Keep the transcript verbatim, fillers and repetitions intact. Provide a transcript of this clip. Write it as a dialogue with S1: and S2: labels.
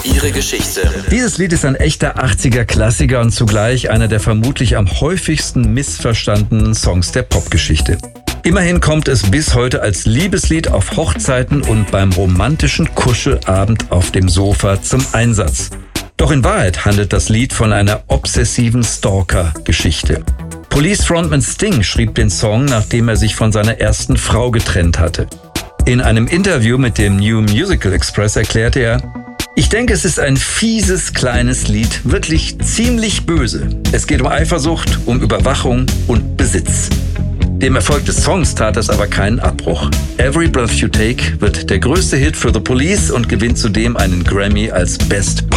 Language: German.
S1: Ihre Geschichte.
S2: Dieses Lied ist ein echter achtziger-Klassiker und zugleich einer der vermutlich am häufigsten missverstandenen Songs der Popgeschichte. Immerhin kommt es bis heute als Liebeslied auf Hochzeiten und beim romantischen Kuschelabend auf dem Sofa zum Einsatz. Doch in Wahrheit handelt das Lied von einer obsessiven Stalker-Geschichte. Police-Frontman Sting schrieb den Song, nachdem er sich von seiner ersten Frau getrennt hatte. In einem Interview mit dem New Musical Express erklärte er: Ich denke, es ist ein fieses, kleines Lied, wirklich ziemlich böse. Es geht um Eifersucht, um Überwachung und Besitz. Dem Erfolg des Songs tat es aber keinen Abbruch. Every Breath You Take wird der größte Hit für The Police und gewinnt zudem einen Grammy als Best Pop